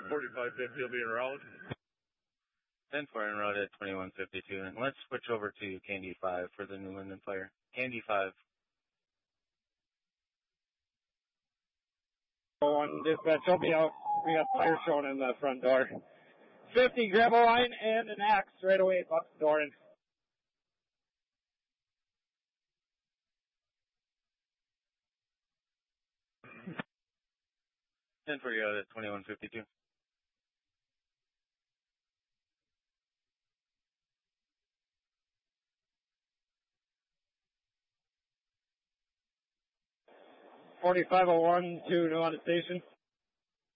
4550 will be en route. 10-4 en route at 2152. And let's switch over to Candy 5 for the New London Fire. Candy 5. Dispatch, help me out. We got fire showing in the front door. 50, grab a line and an axe right away. Box the door in. 10-4, you're out at 2152. $4501 to New London Station.